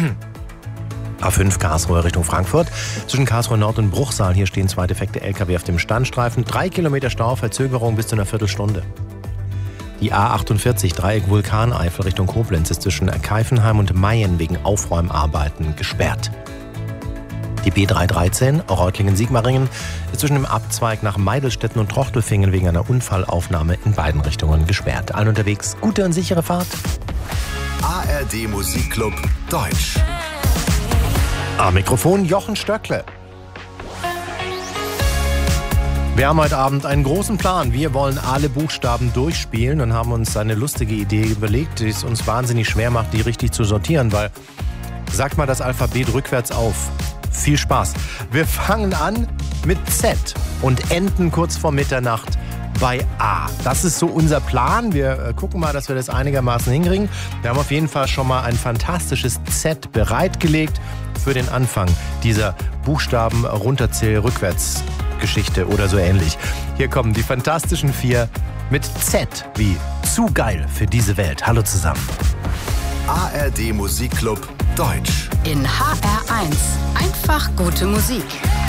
A5 Karlsruhe Richtung Frankfurt. Zwischen Karlsruhe Nord und Bruchsal. Hier stehen zwei defekte LKW auf dem Standstreifen. 3 Kilometer Stau, Verzögerung bis zu einer Viertelstunde. Die A48 Dreieck Vulkaneifel Richtung Koblenz ist zwischen Keifenheim und Mayen wegen Aufräumarbeiten gesperrt. Die B313 Reutlingen-Sigmaringen ist zwischen dem Abzweig nach Meidelstetten und Trochtelfingen wegen einer Unfallaufnahme in beiden Richtungen gesperrt. Allen unterwegs gute und sichere Fahrt. ARD Musikclub Deutsch. Am Mikrofon Jochen Stöckle. Wir haben heute Abend einen großen Plan. Wir wollen alle Buchstaben durchspielen und haben uns eine lustige Idee überlegt, die es uns wahnsinnig schwer macht, die richtig zu sortieren, weil sagt mal das Alphabet rückwärts auf. Viel Spaß. Wir fangen an mit Z und enden kurz vor Mitternacht bei A. Das ist so unser Plan. Wir gucken mal, dass wir das einigermaßen hinkriegen. Wir haben auf jeden Fall schon mal ein fantastisches Z bereitgelegt für den Anfang dieser Buchstaben-Runterzähl-Rückwärts-Geschichte oder so ähnlich. Hier kommen die Fantastischen Vier mit Z wie zu geil für diese Welt. Hallo zusammen. ARD Musikclub Deutsch. In HR1 einfach gute Musik.